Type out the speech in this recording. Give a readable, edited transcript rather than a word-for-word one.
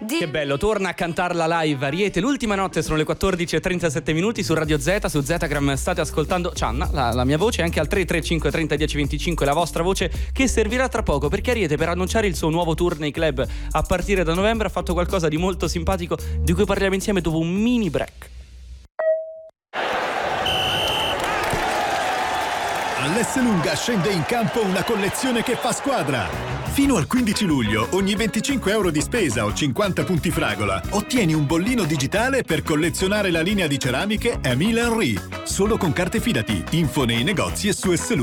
Che bello, torna a cantarla live Ariete. L'ultima notte sono le 14:37 minuti su Radio Z, su Zgram state ascoltando Cianna, la mia voce, anche al 335 30 10 25 la vostra voce, che servirà tra poco, perché Ariete, per annunciare il suo nuovo tour nei club a partire da novembre, ha fatto qualcosa di molto simpatico di cui parliamo insieme dopo un mini break. All'Esselunga scende in campo una collezione che fa squadra. Fino al 15 luglio, ogni 25 euro di spesa o 50 punti fragola, ottieni un bollino digitale per collezionare la linea di ceramiche Emile Henry. Solo con carte Fidati. Info nei negozi e su Esselunga.